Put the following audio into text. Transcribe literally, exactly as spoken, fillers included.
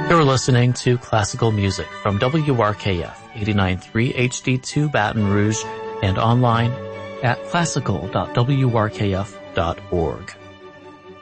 You're listening to classical music from W R K F eighty-nine point three H D two Baton Rouge and online at classical dot w r k f dot org.